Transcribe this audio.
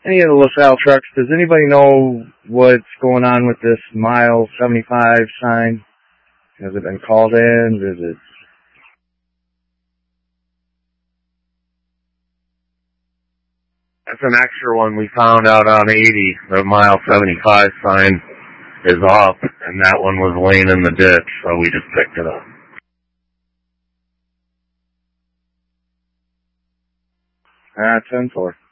any of the LaSalle trucks, does anybody know what's going on with this mile 75 sign? Has it been called in? Is it... That's an extra one we found out on 80. The mile 75 sign is up, and that one was laying in the ditch, so we just picked it up. 10-4.